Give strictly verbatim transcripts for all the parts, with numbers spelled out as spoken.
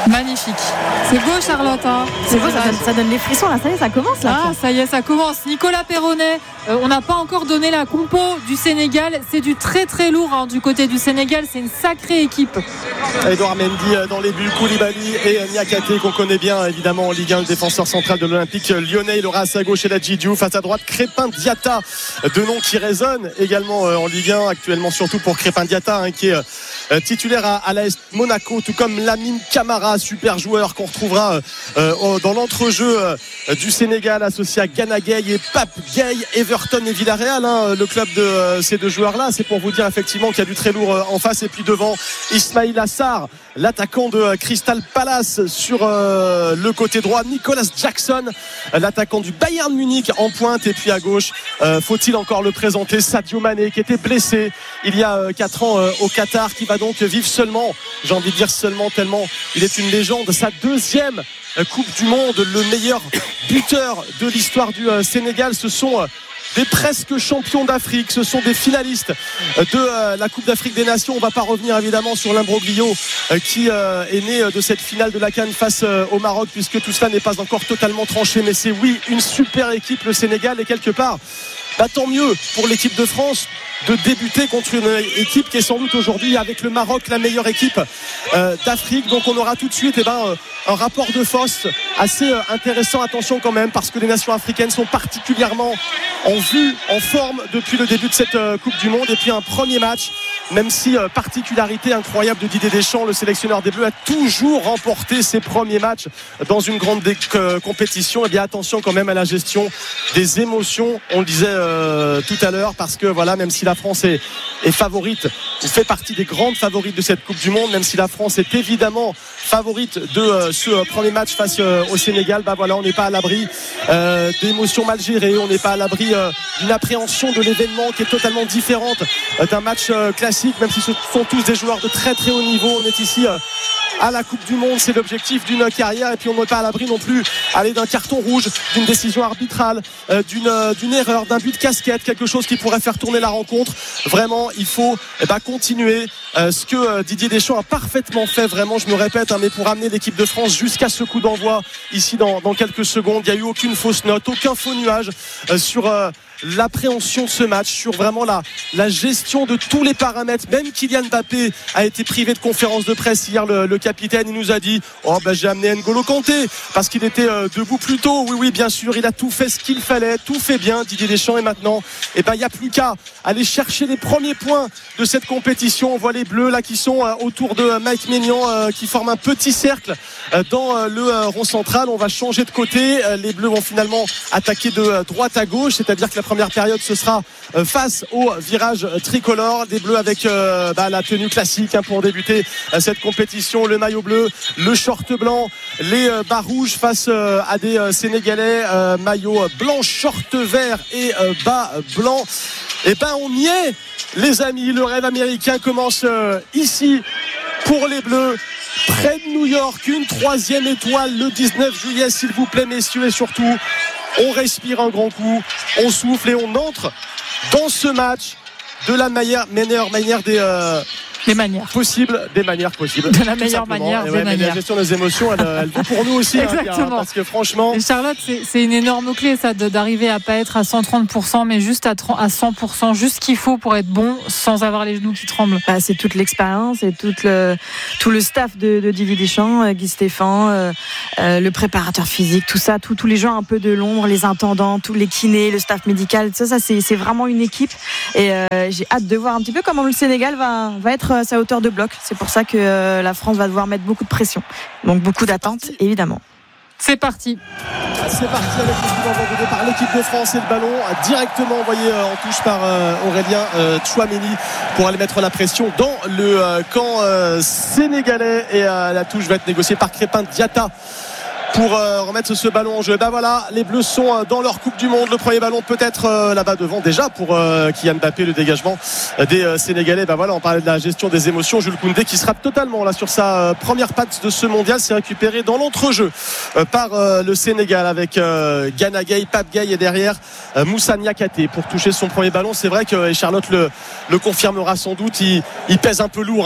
Magnifique. C'est beau, Charlotte. Hein. C'est, c'est beau, ça donne, ça donne les frissons. Là, ça y est, ça commence. Là, ah, ça y est, ça commence. Nicolas Perronnet, euh, on n'a pas encore donné la compo du Sénégal. C'est du très très lourd hein, du côté du Sénégal. C'est une sacrée équipe. Edouard Mendy dans les buts, Koulibaly et Niakhaté qu'on connaît bien évidemment en Ligue un, le défenseur central de l'Olympique lyonnais. Il aura à sa gauche Eladji Diouf, face à droite Crépin Diatta, deux noms qui résonnent également en Ligue un actuellement, surtout pour Crépin Diatta hein, qui est titulaire à, à l'A S Monaco, tout comme Lamine Camara, super joueur qu'on retrouvera euh, dans l'entrejeu euh, du Sénégal, associé à Gana Gueye et Pape Gueye, Everton et Villarreal hein, le club de euh, ces deux joueurs là. C'est pour vous dire effectivement qu'il y a du très lourd euh, en face. Et puis devant Ismaïla Assar, l'attaquant de Crystal Palace, sur euh, le côté droit Nicolas Jackson, l'attaquant du Bayern Munich en pointe. Et puis à gauche euh, faut-il encore le présenter, Sadio Mané qui était blessé il y a euh, quatre ans euh, au Qatar, qui va donc vivre seulement, j'ai envie de dire seulement tellement il est une légende, sa deuxième Coupe du Monde, le meilleur buteur de l'histoire du euh, Sénégal. Ce sont euh, des presque champions d'Afrique, ce sont des finalistes de euh, la Coupe d'Afrique des Nations. On ne va pas revenir évidemment sur l'imbroglio euh, qui euh, est né de cette finale de la CAN face euh, au Maroc, puisque tout cela n'est pas encore totalement tranché, mais c'est oui une super équipe le Sénégal. Et quelque part bah, tant mieux pour l'équipe de France de débuter contre une équipe qui est sans doute aujourd'hui avec le Maroc la meilleure équipe euh, d'Afrique. Donc on aura tout de suite eh ben, euh, un rapport de force assez euh, intéressant. Attention quand même, parce que les nations africaines sont particulièrement en vue, en forme depuis le début de cette euh, Coupe du Monde. Et puis un premier match, même si euh, particularité incroyable de Didier Deschamps, le sélectionneur des Bleus a toujours remporté ses premiers matchs dans une grande dé- euh, compétition. Et bien attention quand même à la gestion des émotions, on le disait euh, tout à l'heure, parce que voilà, même si la France est, est favorite, fait partie des grandes favorites de cette Coupe du Monde, même si la France est évidemment favorite de euh, ce euh, premier match face euh, au Sénégal, bah voilà, on n'est pas à l'abri euh, d'émotions mal gérées, on n'est pas à l'abri euh, d'une appréhension de l'événement qui est totalement différente euh, d'un match euh, classique, même si ce sont tous des joueurs de très très haut niveau. On est ici euh, à la Coupe du Monde, c'est l'objectif d'une carrière, et puis on n'est pas à l'abri non plus aller d'un carton rouge, d'une décision arbitrale, euh, d'une, euh, d'une erreur, d'un but de casquette, quelque chose qui pourrait faire tourner la rencontre. Vraiment, il faut eh ben, continuer euh, ce que euh, Didier Deschamps a parfaitement fait, vraiment, je me répète, hein, mais pour amener l'équipe de France jusqu'à ce coup d'envoi ici dans, dans quelques secondes. Il n'y a eu aucune fausse note, aucun faux nuage euh, sur euh, l'appréhension de ce match, sur vraiment la, la gestion de tous les paramètres. Même Kylian Mbappé a été privé de conférence de presse hier, le, le capitaine. Il nous a dit oh ben j'ai amené N'Golo Kanté parce qu'il était euh, debout plus tôt. Oui oui bien sûr, il a tout fait ce qu'il fallait, tout fait bien Didier Deschamps. Et maintenant eh ben il n'y a plus qu'à aller chercher les premiers points de cette compétition. On voit les Bleus là qui sont euh, autour de euh, Mike Maignan, euh, qui forment un petit cercle euh, dans euh, le euh, rond central. On va changer de côté, euh, les Bleus vont finalement attaquer de euh, droite à gauche, c'est-à-dire que la première période ce sera euh, face au virage tricolore, des Bleus avec euh, bah, la tenue classique hein, pour débuter euh, cette compétition, le maillot bleu, le short blanc, les euh, bas rouges face euh, à des euh, Sénégalais, euh, maillot blanc, short vert et euh, bas blanc. Et ben on y est les amis, le rêve américain commence euh, ici pour les Bleus, près de New York, une troisième étoile le dix-neuf juillet s'il vous plaît messieurs. Et surtout on respire un grand coup, on souffle et on entre dans ce match de la meilleure, meilleure manière des, euh, des manières possibles, des manières possibles. De la meilleure manière des ouais, manières. La gestion des émotions, elle, elle vaut pour nous aussi. Exactement. Hein, parce que franchement. Et Charlotte, c'est, c'est une énorme clé, ça, de, d'arriver à pas être à cent trente pour cent, mais juste à, à cent pour cent, juste ce qu'il faut pour être bon, sans avoir les genoux qui tremblent. Bah, c'est toute l'expérience et tout le, tout le staff de, de Didier Deschamps, euh, Guy Stéphane, euh, euh, le préparateur physique, tout ça, tous les gens un peu de l'ombre, les intendants, tous les kinés, le staff médical, ça, ça c'est, c'est vraiment une équipe. Et euh, j'ai hâte de voir un petit peu comment le Sénégal va, va être à sa hauteur de bloc. C'est pour ça que euh, la France va devoir mettre beaucoup de pression. Donc beaucoup d'attentes, évidemment. C'est parti. C'est parti avec le coup d'envoi donné par l'équipe de France et le ballon directement envoyé en touche par euh, Aurélien euh, Tchouaméni pour aller mettre la pression dans le euh, camp euh, sénégalais. Et euh, la touche va être négociée par Crépin Diatta pour euh, remettre ce ballon en jeu. Ben voilà, les Bleus sont euh, dans leur Coupe du Monde. Le premier ballon peut-être euh, là-bas devant déjà pour euh, Kylian Mbappé, le dégagement euh, des euh, Sénégalais. Ben voilà, on parlait de la gestion des émotions. Jules Koundé qui sera totalement là sur sa euh, première patte de ce mondial, s'est récupéré dans l'entrejeu euh, par euh, le Sénégal avec euh, Gana Gueye, Pape Gueye et derrière euh, Moussa Niakhaté pour toucher son premier ballon. C'est vrai que et Charlotte le, le confirmera sans doute, il, il pèse un peu lourd hein,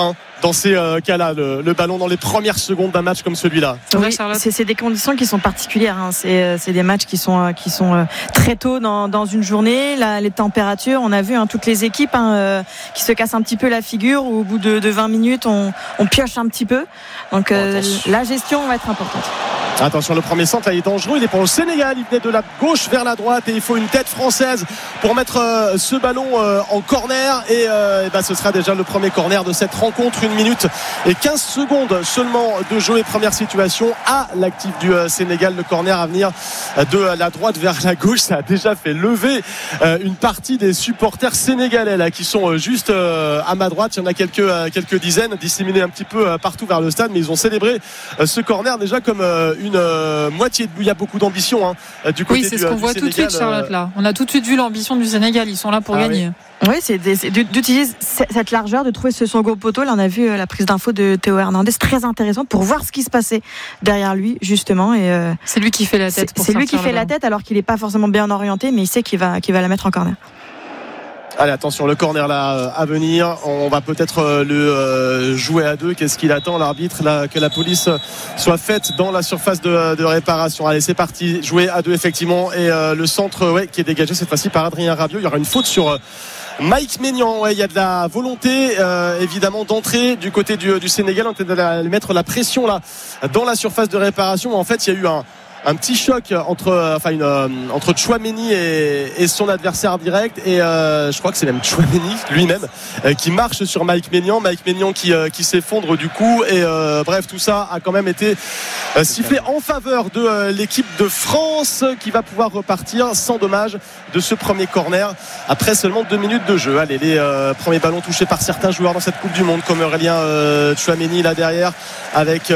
dans ces euh, cas-là, le, le ballon dans les premières secondes d'un match comme celui-là. Oui, c'est, c'est des conditions qui sont particulières. Hein. C'est, c'est des matchs qui sont, qui sont très tôt dans, dans une journée. Là, les températures, on a vu hein, toutes les équipes hein, euh, qui se cassent un petit peu la figure. Où, au bout de, de vingt minutes, on, on pioche un petit peu. Donc euh, la gestion va être importante. Attention, le premier centre là, il est dangereux, il est pour le Sénégal, il venait de la gauche vers la droite et il faut une tête française pour mettre euh, ce ballon euh, en corner et, euh, et ben, ce sera déjà le premier corner de cette rencontre. Une minute et quinze secondes seulement de jeu et première situation à l'actif du euh, Sénégal. Le corner à venir de la droite vers la gauche, ça a déjà fait lever euh, une partie des supporters sénégalais là, qui sont euh, juste euh, à ma droite. Il y en a quelques, euh, quelques dizaines disséminés un petit peu euh, partout vers le stade, mais ils ont célébré euh, ce corner déjà comme euh, une euh, moitié de but. Il y a beaucoup d'ambition hein, du côté oui, c'est du, ce qu'on du voit Sénégal. Tout de suite, Charlotte, là. On a tout de suite vu l'ambition du Sénégal. Ils sont là pour ah, gagner. Oui, oui c'est, c'est d'utiliser cette largeur, de trouver ce second poteau. Là, on a vu la prise d'info de Théo Hernandez, très intéressant pour voir ce qui se passait derrière lui, justement. Et euh, c'est lui qui fait la tête. C'est, pour c'est lui qui fait la tête, alors qu'il n'est pas forcément bien orienté, mais il sait qu'il va, qu'il va la mettre en corner. Allez, attention, le corner là à venir. On va peut-être le euh, jouer à deux. Qu'est-ce qu'il attend l'arbitre là, que la police soit faite dans la surface de, de réparation. Allez, c'est parti. Jouer à deux effectivement. Et euh, le centre ouais, qui est dégagé cette fois-ci par Adrien Rabiot. Il y aura une faute sur euh, Mike Maignan. Ouais, il y a de la volonté euh, évidemment d'entrer du côté du, du Sénégal. On tente de mettre la pression là dans la surface de réparation. En fait, il y a eu un un petit choc entre enfin une euh, entre Tchouaméni et, et son adversaire direct et euh, je crois que c'est même Tchouaméni lui-même euh, qui marche sur Mike Maignan Mike Maignan qui euh, qui s'effondre du coup et euh, bref tout ça a quand même été euh, sifflé en faveur de euh, l'équipe de France qui va pouvoir repartir sans dommage de ce premier corner après seulement deux minutes de jeu. Allez, les euh, premiers ballons touchés par certains joueurs dans cette Coupe du Monde comme Aurélien euh, Tchouaméni là derrière avec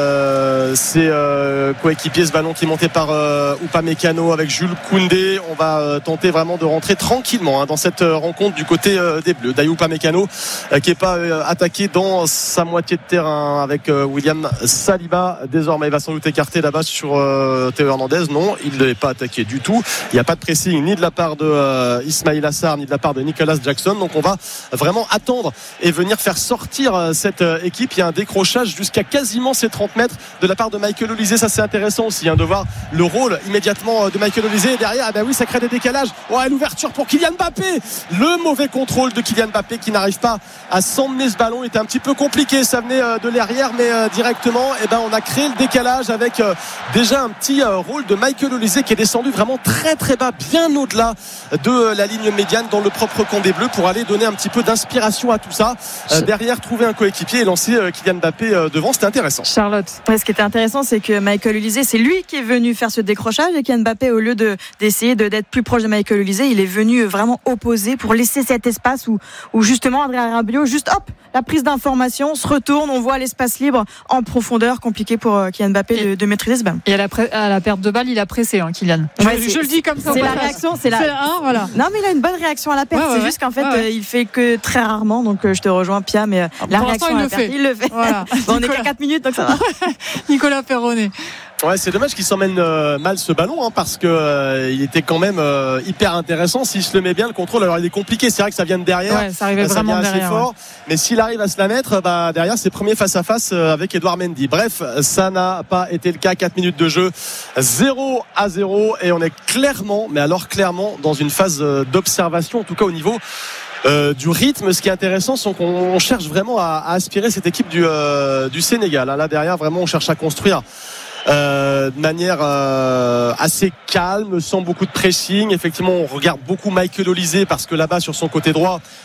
euh, ses euh, coéquipiers. Ce ballon qui est monté par euh, Upamecano avec Jules Koundé. On va euh, tenter vraiment de rentrer tranquillement hein, dans cette euh, rencontre du côté euh, des Bleus. Dayou Upamecano euh, qui n'est pas euh, attaqué dans sa moitié de terrain avec euh, William Saliba. Désormais il va sans doute écarter là-bas sur euh, Théo Hernandez. Non, il n'est pas attaqué du tout. Il n'y a pas de pressing ni de la part de euh, Ismail Assar ni de la part de Nicolas Jackson. Donc on va vraiment attendre et venir faire sortir euh, cette euh, équipe. Il y a un décrochage jusqu'à quasiment ces trente mètres de la part de Michael Olise. Ça c'est intéressant aussi hein, de voir le rôle immédiatement de Michael Olise. Et derrière ah ben oui ça crée des décalages. Ouais, l'ouverture pour Kylian Mbappé. Le mauvais contrôle de Kylian Mbappé qui n'arrive pas à s'emmener ce ballon. Il était un petit peu compliqué, ça venait euh, de l'arrière mais euh, directement et ben on a créé le décalage avec euh, déjà un petit euh, rôle de Michael Olise qui est descendu vraiment très très bas, bien au-delà de euh, la ligne médiane dans le propre camp des Bleus pour aller donner un petit peu d'inspiration à tout ça. Euh, derrière trouver un coéquipier et lancer euh, Kylian Mbappé euh, devant, c'était intéressant. Charlotte. Ouais, ce qui était intéressant c'est que Michael Olise c'est lui qui est venu faire ce décrochage et Kylian Mbappé au lieu de, d'essayer de, d'être plus proche de Michael Olise, il est venu vraiment opposer pour laisser cet espace où, où justement Adrien Rabiot juste hop la prise d'information se retourne, on voit l'espace libre en profondeur, compliqué pour euh, Kylian Mbappé de, de maîtriser ce ballon. Et à la, pré- à la perte de balle il a pressé hein, Kylian. Ouais, je, je le dis comme ça. C'est la réaction, c'est la. C'est la... Hein, voilà. Non mais il a une bonne réaction à la perte. Ouais, c'est ouais, juste qu'en fait ouais, ouais. Euh, il fait que très rarement. Donc euh, je te rejoins Pia, mais euh, ah, la réaction à la perte, il le fait. Voilà. Bon, on est qu'à quatre minutes donc ça va. Nicolas Perronnet. Ouais, c'est dommage qu'il s'emmène euh, mal ce ballon hein, parce que euh, il était quand même euh, hyper intéressant s'il se le met bien le contrôle. Alors il est compliqué, c'est vrai que ça vient de derrière, ouais, ça arrivait ça vraiment vient assez derrière, fort, ouais. Mais s'il arrive à se la mettre, bah derrière c'est premier face à face avec Edouard Mendy. Bref, ça n'a pas été le cas. quatre minutes de jeu, zéro à zéro et on est clairement, mais alors clairement dans une phase d'observation, en tout cas au niveau Euh, du rythme. Ce qui est intéressant, c'est qu'on cherche vraiment à, à aspirer cette équipe du, euh, du Sénégal. Là derrière, vraiment, on cherche à construire euh, de manière euh, assez calme, sans beaucoup de pressing. Effectivement, on regarde beaucoup Michael Olise parce que là-bas, sur son côté droit,